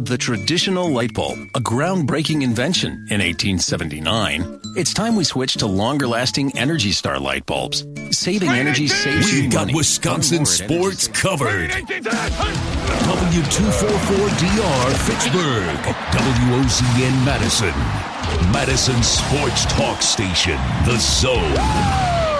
the traditional light bulb, a groundbreaking invention in 1879, it's time we switch to longer-lasting Energy Star light bulbs. Saving energy saves you We've got money. Wisconsin sports covered. W244DR Fitchburg. WOZN Madison. Madison Sports Talk Station. The Zone.